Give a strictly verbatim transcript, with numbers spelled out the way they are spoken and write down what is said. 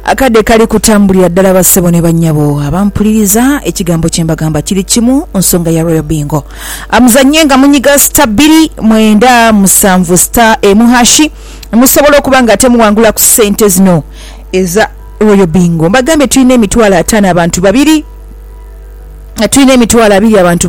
akade kali kutambulira ddala bassebo ne bannyabo abampuliriza ekigambo kye mbagamba kiri kimu nsonga ya Royal Bingo. Amuzannye nga munyiga star bbiri mwenda musanvu star emu hashi musobola okuba nga temuwangula ku ssente zino eza Royal Bingo. Mbagambe tulina emitwalo ataano abantu babiri, tulina emitwalo abiri abantu